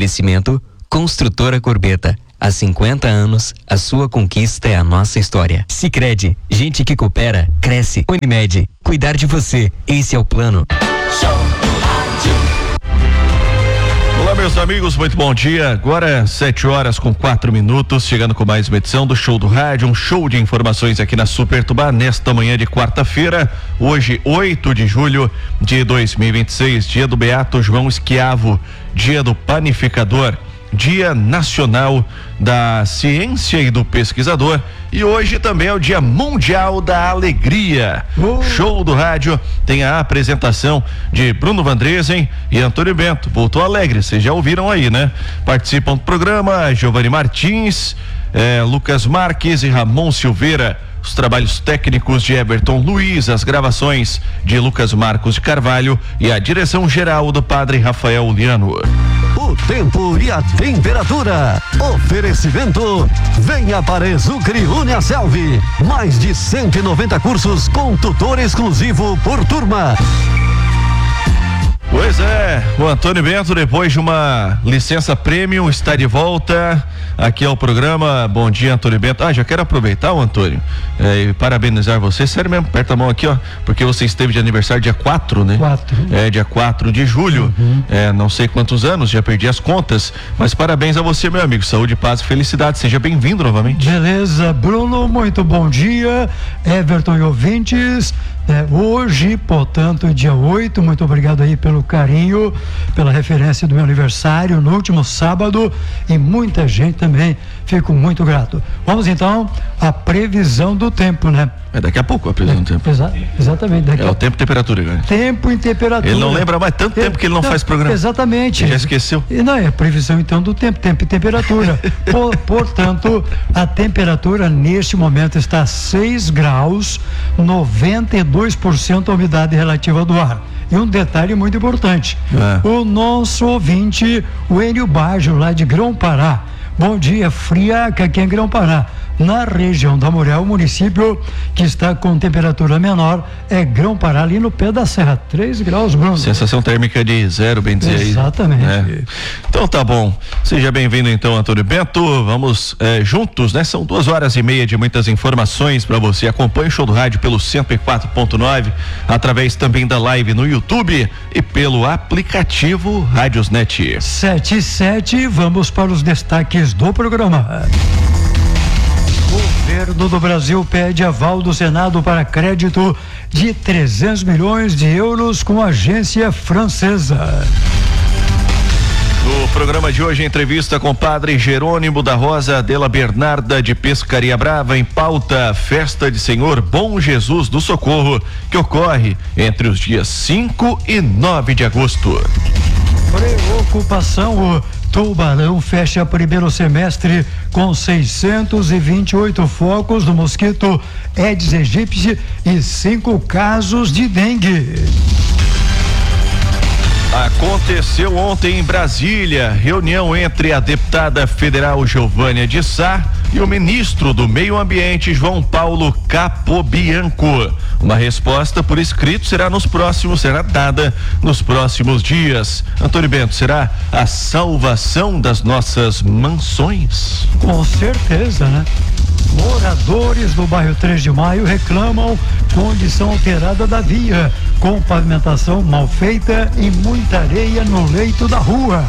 Oferecimento Construtora Corbeta. Há 50 anos, a sua conquista é a nossa história. Sicredi, gente que coopera, cresce. Unimed, cuidar de você, esse é o plano. Show do Rádio. Olá, meus amigos, muito bom dia. Agora 7h04, chegando com mais uma edição do Show do Rádio, um show de informações aqui na Super Tubá, nesta manhã de quarta-feira, hoje 8 de julho de 2026, dia do Beato João Esquiavo, dia do panificador, Dia Nacional da Ciência e do Pesquisador, e hoje também é o Dia Mundial da Alegria. Show do Rádio tem a apresentação de Bruno Vandresen e Antônio Bento. Voltou alegre, vocês já ouviram aí, né? Participam do programa Giovanni Martins, Lucas Marques e Ramon Silveira. Os trabalhos técnicos de Everton Luiz, as gravações de Lucas Marcos de Carvalho e a direção geral do Padre Rafael Liano. O tempo e a temperatura. Oferecimento. Venha para Exucre Uniaselv. Mais de 190 cursos com tutor exclusivo por turma. Pois é, o Antônio Bento, depois de uma licença premium, está de volta aqui ao programa. Bom dia, Antônio Bento. Já quero aproveitar, Antônio, e parabenizar você, sério mesmo, aperta a mão aqui, ó, porque você esteve de aniversário dia 4, né? 4. Dia 4 de julho, não sei quantos anos, já perdi as contas, mas parabéns a você, meu amigo, saúde, paz e felicidade, seja bem-vindo novamente. Beleza, Bruno, muito bom dia, Everton e ouvintes. Hoje, portanto, dia 8, muito obrigado aí pelo carinho, pela referência do meu aniversário no último sábado, e muita gente também, fico muito grato. Vamos então à previsão do tempo, né? Daqui a pouco a previsão do tempo. Exatamente. O tempo e temperatura, cara. Tempo e temperatura. Ele não lembra mais tanto tempo que ele não faz programa. Exatamente. Ele já esqueceu. Não, é a previsão então do tempo e temperatura. Portanto, a temperatura neste momento está a 6 graus, 92% a umidade relativa do ar. E um detalhe muito importante, o nosso ouvinte, o Enio Baggio, lá de Grão-Pará. Bom dia, Friaca, aqui em Grão-Pará. Na região da Morel, o município que está com temperatura menor é Grão-Pará, ali no pé da serra, 3 graus, Bruno. Sensação térmica de 0, bem dizer aí. Exatamente. Então tá bom, seja bem-vindo então, Antônio Bento, vamos juntos, né? São 2h30 de muitas informações para você. Acompanhe o Show do Rádio pelo 104.9, através também da live no YouTube e pelo aplicativo Rádiosnet. 7h07, vamos para os destaques do programa. O governo do Brasil pede aval do Senado para crédito de 300 milhões de euros com agência francesa. No programa de hoje, entrevista com o Padre Jerônimo da Rosa Della Bernarda de Pescaria Brava. Em pauta, festa de Senhor Bom Jesus do Socorro, que ocorre entre os dias 5 e 9 de agosto. Preocupação, o Tubarão fecha primeiro semestre com 628 focos do mosquito Aedes aegypti e 5 casos de dengue. Aconteceu ontem em Brasília, reunião entre a deputada federal Giovânia de Sá e o ministro do Meio Ambiente, João Paulo Capobianco. Uma resposta por escrito será dada nos próximos dias. Antônio Bento, será a salvação das nossas mansões? Com certeza, né? Moradores do bairro 3 de Maio reclamam condição alterada da via, com pavimentação mal feita e muita areia no leito da rua.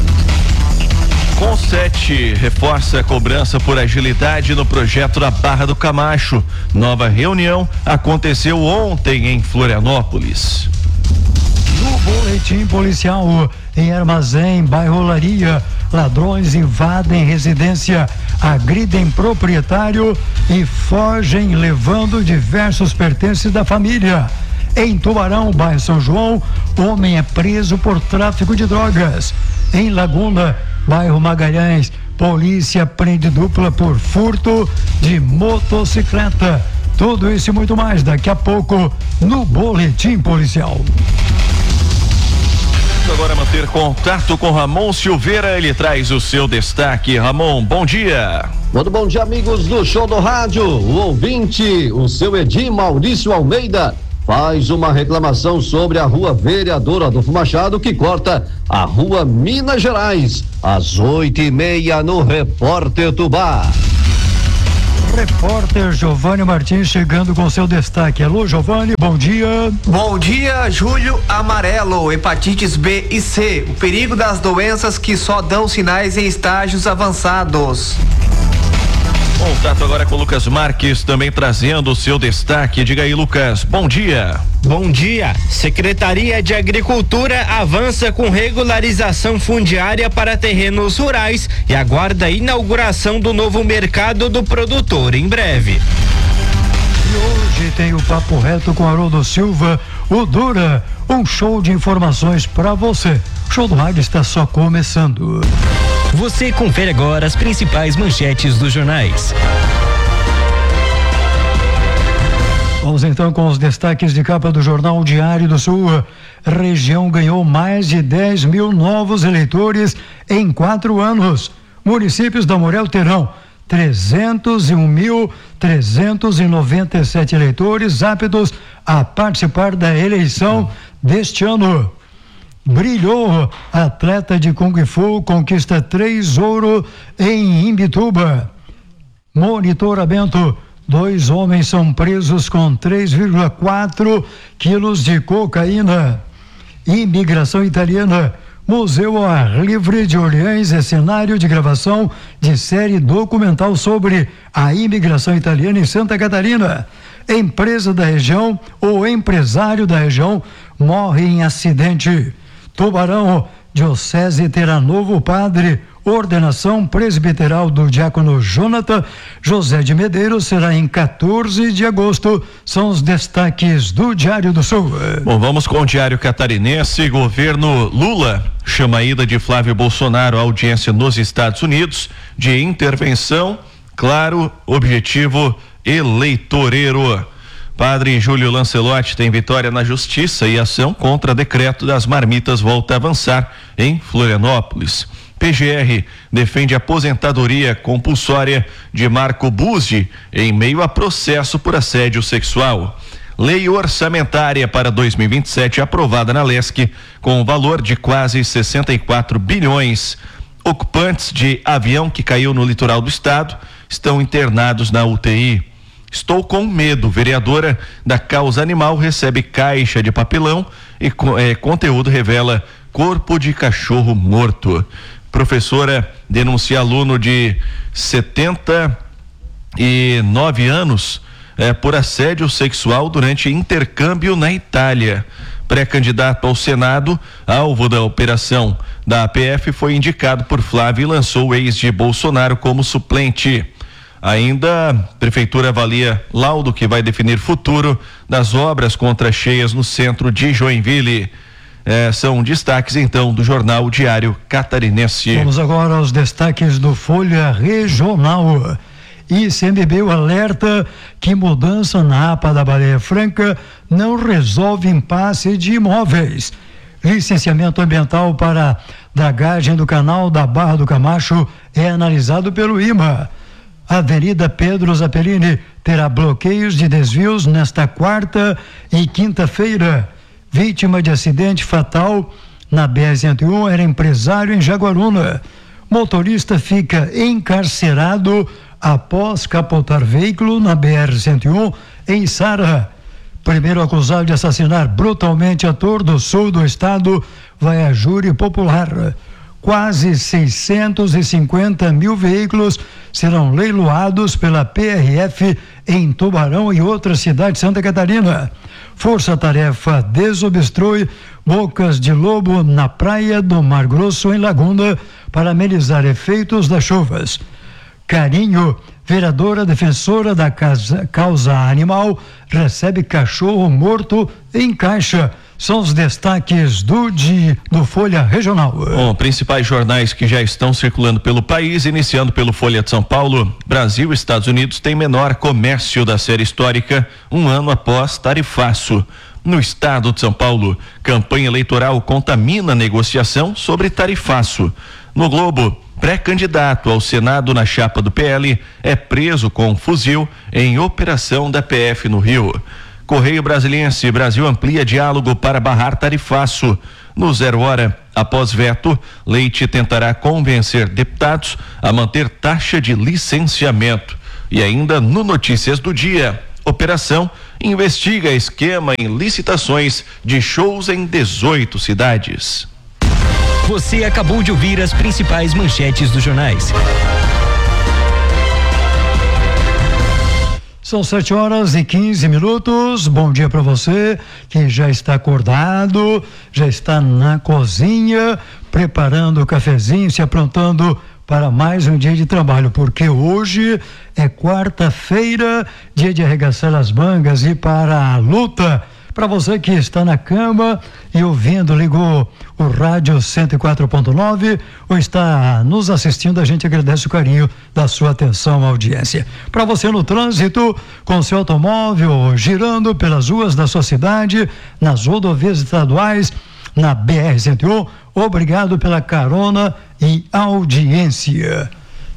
Com7 reforça a cobrança por agilidade no projeto da Barra do Camacho. Nova reunião aconteceu ontem em Florianópolis. No boletim policial, em Armazém, bairro Olaria, ladrões invadem residência, agridem proprietário e fogem levando diversos pertences da família. Em Tubarão, bairro São João, homem é preso por tráfico de drogas. Em Laguna, bairro Magalhães, polícia prende dupla por furto de motocicleta. Tudo isso e muito mais daqui a pouco no boletim policial. Agora manter contato com Ramon Silveira, ele traz o seu destaque. Ramon, bom dia. Muito bom dia, amigos do Show do Rádio. O ouvinte, o seu Edir Maurício Almeida, faz uma reclamação sobre a rua Vereador Adolfo Machado, que corta a rua Minas Gerais, às 8:30 no Repórter Tubá. Repórter Giovanni Martins chegando com seu destaque. Alô, Giovanni, bom dia. Bom dia, Julho Amarelo, hepatites B e C, o perigo das doenças que só dão sinais em estágios avançados. Contato agora com o Lucas Marques, também trazendo o seu destaque. Diga aí, Lucas, bom dia. Bom dia. Secretaria de Agricultura avança com regularização fundiária para terrenos rurais e aguarda a inauguração do novo mercado do produtor em breve. E hoje tem o Papo Reto com Haroldo Silva, o Dura, um show de informações para você. O show do rádio está só começando. Você confere agora as principais manchetes dos jornais. Vamos então com os destaques de capa do Jornal Diário do Sul. Região ganhou mais de 10 mil novos eleitores em 4 anos. Municípios da Morel terão 301.397 eleitores aptos a participar da eleição deste ano. Brilhou, atleta de Kung Fu conquista 3 ouro em Imbituba. Monitoramento, 2 homens são presos com 3,4 quilos de cocaína. Imigração italiana, Museu ao Ar Livre de Orleans é cenário de gravação de série documental sobre a imigração italiana em Santa Catarina. Empresa da região ou empresário da região morre em acidente. Tubarão, diocese terá novo padre. Ordenação presbiteral do diácono Jonathan José de Medeiros será em 14 de agosto. São os destaques do Diário do Sul. Bom, vamos com o Diário Catarinense. Governo Lula chama a ida de Flávio Bolsonaro à audiência nos Estados Unidos de intervenção, claro, objetivo eleitoreiro. Padre Júlio Lancelotti tem vitória na justiça e ação contra decreto das marmitas volta a avançar em Florianópolis. PGR defende aposentadoria compulsória de Marco Buzzi em meio a processo por assédio sexual. Lei orçamentária para 2027 aprovada na LESC com valor de quase 64 bilhões. Ocupantes de avião que caiu no litoral do estado estão internados na UTI. Estou com medo. Vereadora da Causa Animal recebe caixa de papelão e conteúdo revela corpo de cachorro morto. Professora denuncia aluno de 79 anos por assédio sexual durante intercâmbio na Itália. Pré-candidato ao Senado, alvo da operação da APF, foi indicado por Flávio e lançou o ex de Bolsonaro como suplente. Ainda, a prefeitura avalia laudo que vai definir futuro das obras contra cheias no centro de Joinville. São destaques então do Jornal Diário Catarinense. Vamos agora aos destaques do Folha Regional. ICMBio alerta que mudança na APA da Baleia Franca não resolve impasse de imóveis. Licenciamento ambiental para dragagem do canal da Barra do Camacho é analisado pelo IMA. Avenida Pedro Zappellini terá bloqueios de desvios nesta quarta e quinta-feira. Vítima de acidente fatal na BR-101 era empresário em Jaguaruna. Motorista fica encarcerado após capotar veículo na BR-101 em Sara. Primeiro acusado de assassinar brutalmente ator do sul do estado vai a júri popular. Quase 650 mil veículos serão leiloados pela PRF em Tubarão e outras cidades de Santa Catarina. Força-tarefa desobstrui bocas de lobo na praia do Mar Grosso, em Laguna, para amenizar efeitos das chuvas. Carinho, vereadora defensora da causa animal, recebe cachorro morto em caixa. São os destaques do Folha Regional. Bom, principais jornais que já estão circulando pelo país, iniciando pelo Folha de São Paulo. Brasil e Estados Unidos têm menor comércio da série histórica, um ano após tarifaço. No estado de São Paulo, campanha eleitoral contamina a negociação sobre tarifaço. No Globo, pré-candidato ao Senado na chapa do PL é preso com fuzil em operação da PF no Rio. Correio Brasiliense, Brasil amplia diálogo para barrar tarifaço. No 0 hora, após veto, Leite tentará convencer deputados a manter taxa de licenciamento. E ainda no Notícias do Dia, operação investiga esquema em licitações de shows em 18 cidades. Você acabou de ouvir as principais manchetes dos jornais. São 7h15. Bom dia para você que já está acordado, já está na cozinha, preparando o cafezinho, se aprontando para mais um dia de trabalho, porque hoje é quarta-feira, dia de arregaçar as mangas e para a luta. Para você que está na cama e ouvindo, ligou o rádio 104.9 ou está nos assistindo, a gente agradece o carinho da sua atenção, audiência. Para você no trânsito, com seu automóvel girando pelas ruas da sua cidade, nas rodovias estaduais, na BR-101, obrigado pela carona e audiência.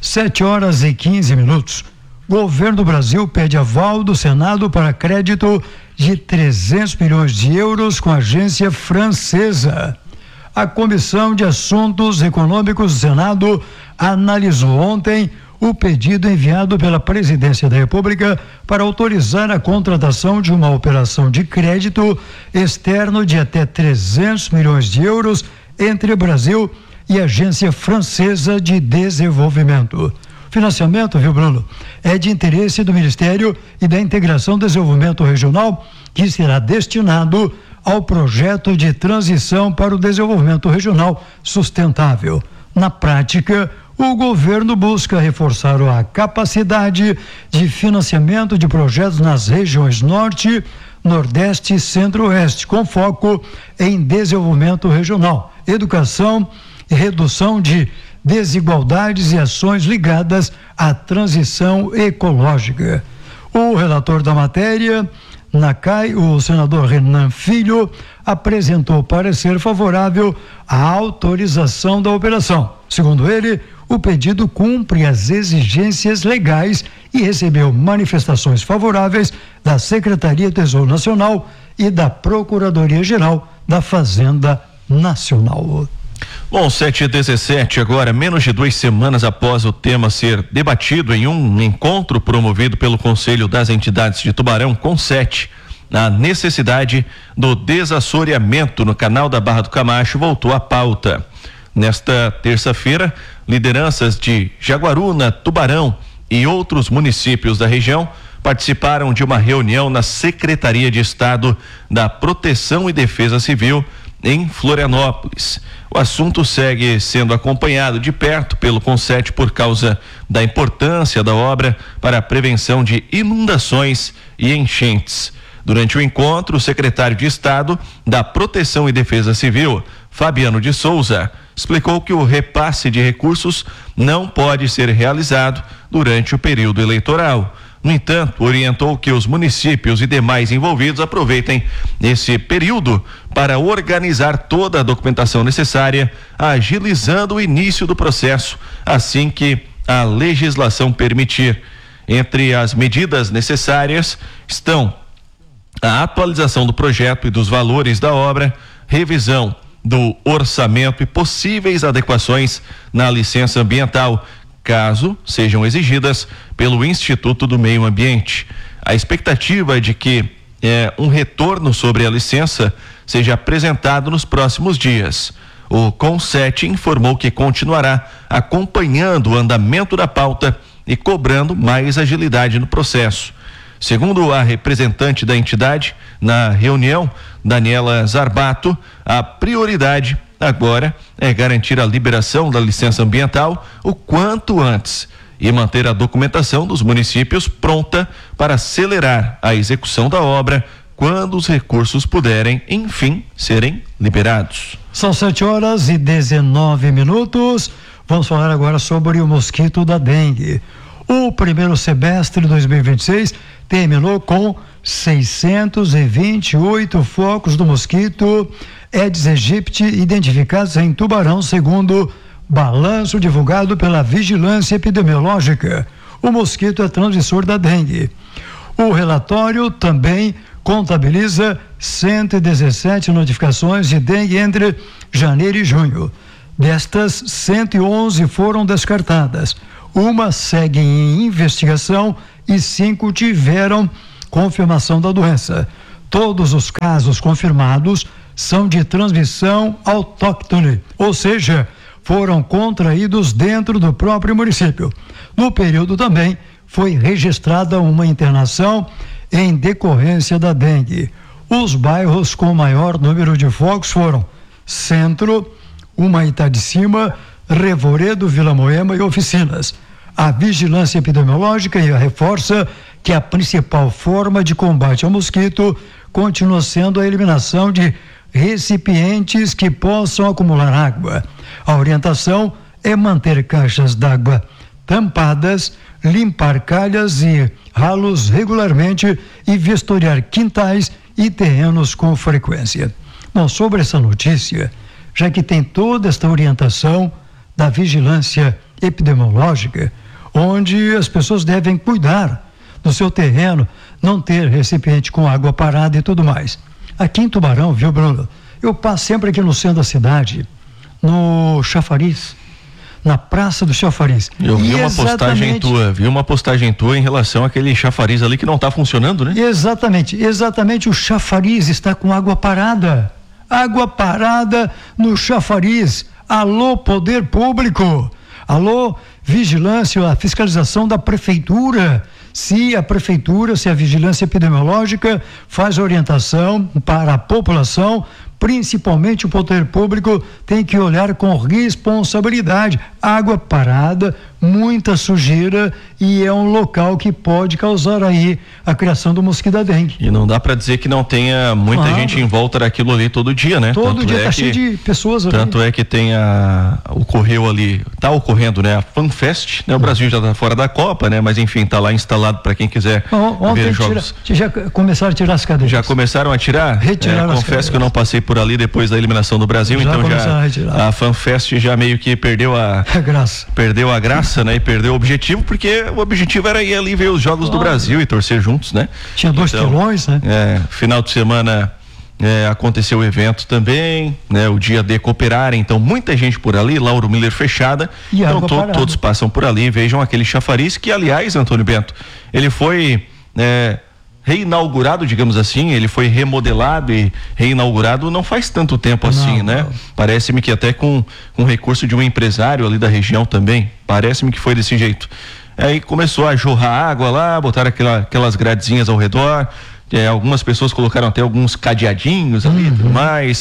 7h15. Governo do Brasil pede aval do Senado para crédito de 300 milhões de euros com a agência francesa. A Comissão de Assuntos Econômicos do Senado analisou ontem o pedido enviado pela Presidência da República para autorizar a contratação de uma operação de crédito externo de até 300 milhões de euros entre o Brasil e a Agência Francesa de Desenvolvimento. Financiamento, viu, Bruno? É de interesse do Ministério e da Integração e Desenvolvimento Regional, que será destinado ao projeto de transição para o desenvolvimento regional sustentável. Na prática, o governo busca reforçar a capacidade de financiamento de projetos nas regiões Norte, Nordeste e Centro-Oeste, com foco em desenvolvimento regional, educação e redução de desigualdades e ações ligadas à transição ecológica. O relator da matéria, na CAI, o senador Renan Filho, apresentou parecer favorável à autorização da operação. Segundo ele, o pedido cumpre as exigências legais e recebeu manifestações favoráveis da Secretaria do Tesouro Nacional e da Procuradoria-Geral da Fazenda Nacional. Bom, 7h17 agora, menos de 2 semanas após o tema ser debatido em um encontro promovido pelo Conselho das Entidades de Tubarão, CONSET, a necessidade do desassoreamento no canal da Barra do Camacho voltou à pauta. Nesta terça-feira, lideranças de Jaguaruna, Tubarão e outros municípios da região participaram de uma reunião na Secretaria de Estado da Proteção e Defesa Civil em Florianópolis. O assunto segue sendo acompanhado de perto pelo CONSET por causa da importância da obra para a prevenção de inundações e enchentes. Durante o encontro, o secretário de Estado da Proteção e Defesa Civil, Fabiano de Souza, explicou que o repasse de recursos não pode ser realizado durante o período eleitoral. No entanto, orientou que os municípios e demais envolvidos aproveitem esse período para organizar toda a documentação necessária, agilizando o início do processo assim que a legislação permitir. Entre as medidas necessárias estão a atualização do projeto e dos valores da obra, revisão do orçamento e possíveis adequações na licença ambiental, caso sejam exigidas pelo Instituto do Meio Ambiente. A expectativa é de que um retorno sobre a licença seja apresentado nos próximos dias. O CONSET informou que continuará acompanhando o andamento da pauta e cobrando mais agilidade no processo. Segundo a representante da entidade, na reunião, Daniela Zarbato, a prioridade agora é garantir a liberação da licença ambiental o quanto antes e manter a documentação dos municípios pronta para acelerar a execução da obra quando os recursos puderem, enfim, serem liberados. São 7h19. Vamos falar agora sobre o mosquito da dengue. O primeiro semestre de 2026 terminou com 628 focos do mosquito Aedes aegypti identificados em Tubarão, segundo balanço divulgado pela Vigilância Epidemiológica. O mosquito é transmissor da dengue. O relatório também contabiliza 117 notificações de dengue entre janeiro e junho. Destas, 111 foram descartadas. Uma segue em investigação e 5 tiveram confirmação da doença. Todos os casos confirmados são de transmissão autóctone, ou seja, foram contraídos dentro do próprio município. No período também foi registrada uma internação em decorrência da dengue. Os bairros com maior número de focos foram Centro, Humaitá de Cima, Revoredo, Vila Moema e Oficinas. A vigilância epidemiológica reforça que a principal forma de combate ao mosquito continua sendo a eliminação de recipientes que possam acumular água. A orientação é manter caixas d'água tampadas, limpar calhas e ralos regularmente e vistoriar quintais e terrenos com frequência. Bom, sobre essa notícia, já que tem toda esta orientação da vigilância epidemiológica, onde as pessoas devem cuidar do seu terreno, não ter recipiente com água parada e tudo mais. Aqui em Tubarão, viu, Bruno? Eu passo sempre aqui no centro da cidade, no Chafariz, na Praça do Chafariz. Eu vi uma postagem tua em relação àquele chafariz ali que não está funcionando, né? Exatamente, o chafariz está com água parada no chafariz. Alô, poder público, alô, vigilância, a fiscalização da prefeitura. Se a vigilância epidemiológica faz orientação para a população, principalmente o poder público tem que olhar com responsabilidade. Água parada, muita sujeira, e é um local que pode causar aí a criação do mosquito da dengue. E não dá para dizer que não tenha muita gente em volta daquilo ali todo dia, né? Todo dia tá cheio de pessoas ali. Tanto é que ocorreu ali, tá ocorrendo, né? A FanFest, né? O Brasil já tá fora da Copa, né? Mas enfim, tá lá instalado para quem quiser ver jogos. Já começaram a tirar as cadeiras. Já começaram a tirar? Retiraram as cadeiras. Confesso que eu não passei por ali depois da eliminação do Brasil, então a FanFest já meio que perdeu a graça, né? E perdeu o objetivo, porque o objetivo era ir ali ver os jogos do Brasil e torcer juntos, né? Tinha 2 telões, né? Final de semana aconteceu o evento também, né? O dia de Cooperar, então muita gente por ali, Lauro Miller fechada, e então todos passam por ali, vejam aquele chafariz que, aliás, Antônio Bento, ele foi reinaugurado, digamos assim, ele foi remodelado e reinaugurado não faz tanto tempo assim, né? Parece-me que até com recurso de um empresário ali da região também, parece-me que foi desse jeito. Aí começou a jorrar água lá, botaram aquelas gradezinhas ao redor, algumas pessoas colocaram até alguns cadeadinhos ali e tudo mais,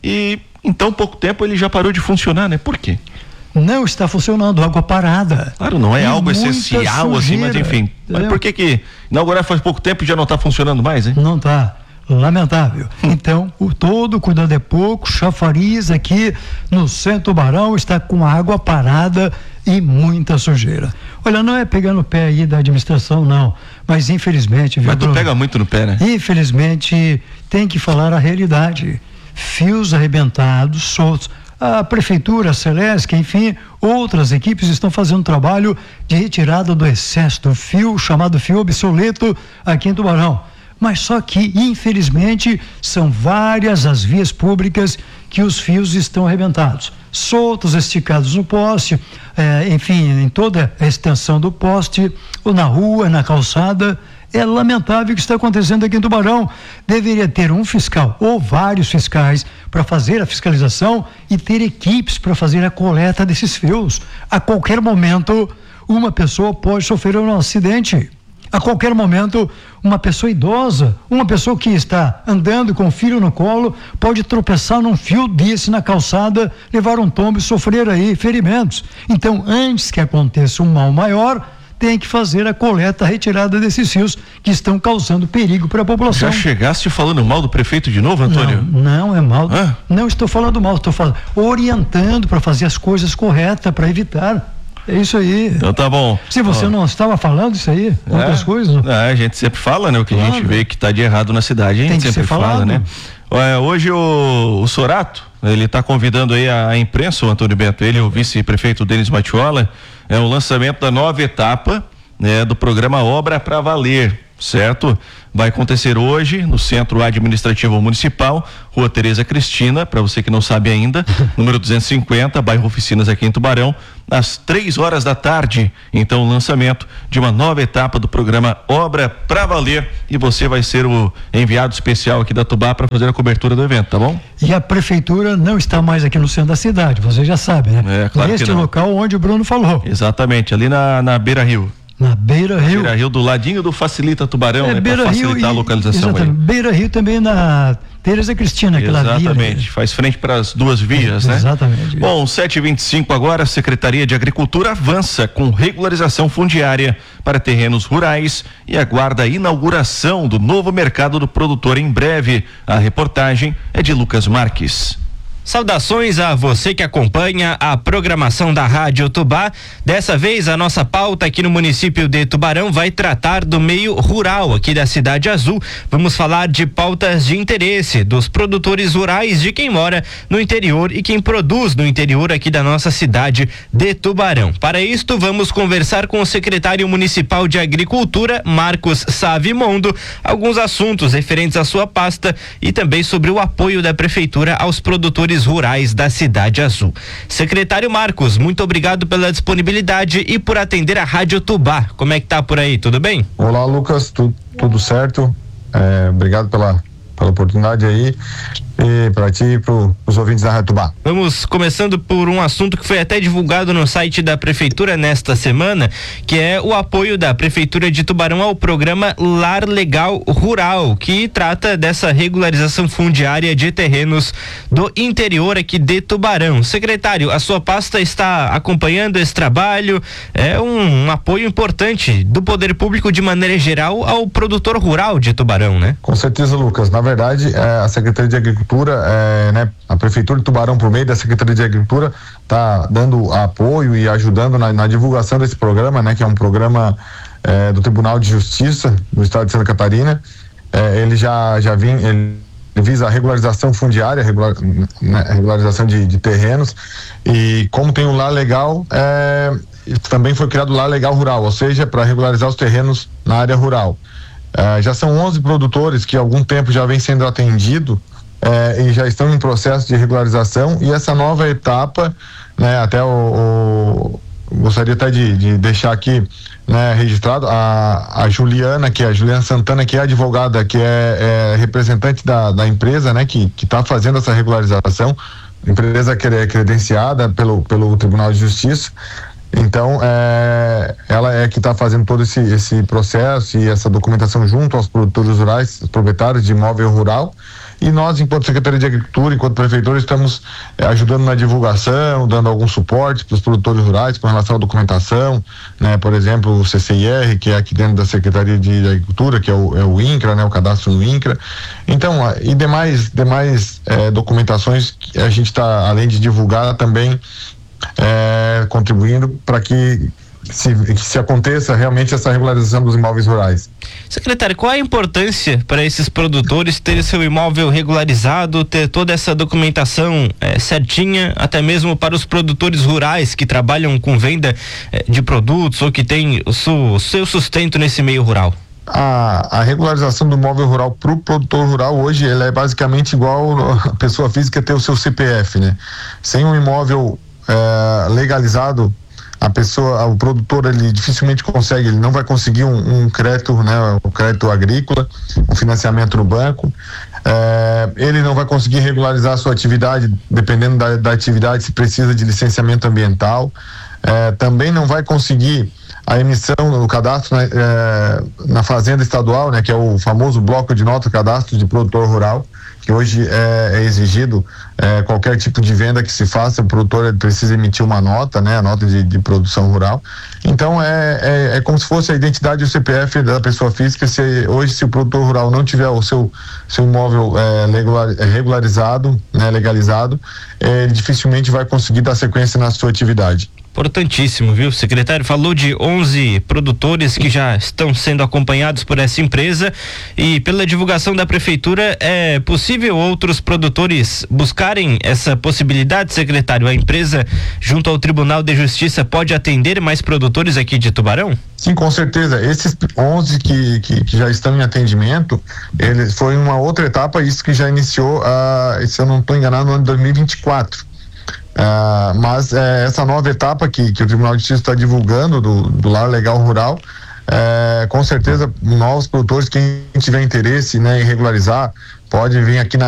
e em tão pouco tempo ele já parou de funcionar, né? Por quê? Não está funcionando, água parada. Claro, não é algo essencial assim, mas enfim. Mas por que inaugurar faz pouco tempo e já não está funcionando mais, hein? Não está. Lamentável. Então, todo cuidado é pouco. Chafariz aqui no centro do Tubarão está com água parada e muita sujeira. Olha, não é pegar no pé aí da administração, não. Mas infelizmente, viu, Mas tu pega muito no pé, né? Infelizmente, tem que falar a realidade. Fios arrebentados, soltos. A prefeitura, a Celesc, enfim, outras equipes estão fazendo um trabalho de retirada do excesso do fio, chamado fio obsoleto, aqui em Tubarão. Mas só que, infelizmente, são várias as vias públicas que os fios estão arrebentados, soltos, esticados no poste, enfim, em toda a extensão do poste, ou na rua, na calçada. É lamentável o que está acontecendo aqui em Tubarão. Deveria ter um fiscal ou vários fiscais para fazer a fiscalização e ter equipes para fazer a coleta desses fios. A qualquer momento, uma pessoa pode sofrer um acidente. A qualquer momento, uma pessoa idosa, uma pessoa que está andando com o filho no colo, pode tropeçar num fio desse na calçada, levar um tombo e sofrer aí ferimentos. Então, antes que aconteça um mal maior, tem que fazer a coleta, a retirada desses fios que estão causando perigo para a população. Já chegaste falando mal do prefeito de novo, Antônio? Não é mal. Não estou falando mal, estou falando, orientando para fazer as coisas corretas, para evitar. É isso aí. Então tá bom. Se você não estava falando isso aí, outras coisas. A gente sempre fala, né? O que a gente vê que está de errado na cidade, a gente sempre fala, né? Hoje o Sorato, ele está convidando aí a imprensa, o Antônio Bento, ele, o vice-prefeito Denis Matiola, o lançamento da nova etapa, né, do programa Obra pra Valer, Certo? Vai acontecer hoje no Centro Administrativo Municipal, Rua Tereza Cristina, para você que não sabe ainda, número 250, bairro Oficinas, aqui em Tubarão, às 3 horas da tarde. Então, o lançamento de uma nova etapa do programa Obra pra Valer, e você vai ser o enviado especial aqui da Tubá para fazer a cobertura do evento, tá bom? E a prefeitura não está mais aqui no centro da cidade, você já sabe, né? Claro neste local onde o Bruno falou. Exatamente, ali na Beira Rio. Na Beira Rio. Beira Rio, do ladinho do Facilita Tubarão, né? Para facilitar a localização. Exatamente. Aí. Beira Rio também na Tereza Cristina, aquela via. Exatamente, faz frente para as duas vias, né? Exatamente. Bom, 7h25 agora, a Secretaria de Agricultura avança com regularização fundiária para terrenos rurais e aguarda a inauguração do novo mercado do produtor em breve. A reportagem é de Lucas Marques. Saudações a você que acompanha a programação da Rádio Tubá. Dessa vez a nossa pauta aqui no município de Tubarão vai tratar do meio rural aqui da Cidade Azul. Vamos falar de pautas de interesse dos produtores rurais, de quem mora no interior e quem produz no interior aqui da nossa cidade de Tubarão. Para isto, vamos conversar com o secretário municipal de Agricultura, Marcos Savimondo, alguns assuntos referentes à sua pasta e também sobre o apoio da prefeitura aos produtores rurais da Cidade Azul. Secretário Marcos, muito obrigado pela disponibilidade e por atender a Rádio Tubá. Como é que tá por aí? Tudo bem? Olá, Lucas, tudo certo? Obrigado pela oportunidade aí, e para ti e para os ouvintes da Rádio Tubá. Vamos começando por um assunto que foi até divulgado no site da prefeitura nesta semana, que é o apoio da prefeitura de Tubarão ao programa Lar Legal Rural, que trata dessa regularização fundiária de terrenos do interior aqui de Tubarão. Secretário, a sua pasta está acompanhando esse trabalho, é um apoio importante do poder público de maneira geral ao produtor rural de Tubarão, né? Com certeza, Lucas. Na verdade, a Secretaria de Agricultura, a Prefeitura de Tubarão, por meio da Secretaria de Agricultura, está dando apoio e ajudando na divulgação desse programa, né? Que é um programa do Tribunal de Justiça do Estado de Santa Catarina. Ele ele visa a regularização fundiária, regularização de terrenos, e como tem o Lar Legal, também foi criado o Lar Legal Rural, ou seja, para regularizar os terrenos na área rural. Já são 11 produtores que há algum tempo já vem sendo atendido e já estão em processo de regularização, e essa nova etapa, né, até gostaria até de deixar aqui, né, registrado a Juliana, que é a Juliana Santana, que é advogada, que é representante da empresa, né, que está fazendo essa regularização, empresa que é credenciada pelo Tribunal de Justiça. Então, ela é que está fazendo todo esse processo e essa documentação junto aos produtores rurais, proprietários de imóvel rural. E nós, enquanto Secretaria de Agricultura, enquanto Prefeitura, estamos ajudando na divulgação, dando algum suporte para os produtores rurais com relação à documentação, né? Por exemplo, o CCIR, que é aqui dentro da Secretaria de Agricultura, que é o INCRA, né? O cadastro no INCRA. Então, e demais documentações que a gente está, além de divulgar, também contribuindo para que se aconteça realmente essa regularização dos imóveis rurais. Secretário, qual a importância para esses produtores terem seu imóvel regularizado, ter toda essa documentação certinha, até mesmo para os produtores rurais que trabalham com venda de produtos ou que têm o seu sustento nesse meio rural? A regularização do imóvel rural para o produtor rural hoje, ela é basicamente igual a pessoa física ter o seu CPF, né? Sem um imóvel legalizado, o produtor, ele dificilmente consegue, ele não vai conseguir um crédito, né, um crédito agrícola, um financiamento no banco, ele não vai conseguir regularizar a sua atividade, dependendo da atividade, se precisa de licenciamento ambiental, também não vai conseguir a emissão no cadastro na fazenda estadual, né, que é o famoso bloco de nota cadastro de produtor rural, que hoje é exigido qualquer tipo de venda que se faça, o produtor precisa emitir uma nota, né, a nota de produção rural. Então é como se fosse a identidade do CPF da pessoa física. Se o produtor rural não tiver o seu imóvel regularizado, né, legalizado, ele dificilmente vai conseguir dar sequência na sua atividade. Importantíssimo, viu? O secretário falou de 11 produtores que já estão sendo acompanhados por essa empresa e pela divulgação da prefeitura é possível outros produtores buscarem essa possibilidade, secretário? A empresa junto ao Tribunal de Justiça pode atender mais produtores aqui de Tubarão? Sim, com certeza. Esses 11 que já estão em atendimento, eles foi uma outra etapa, isso que já iniciou, se eu não estou enganado, no ano de 2024. Mas essa nova etapa que o Tribunal de Justiça está divulgando do Lar Legal Rural, com certeza novos produtores, quem tiver interesse, né, em regularizar, pode vir aqui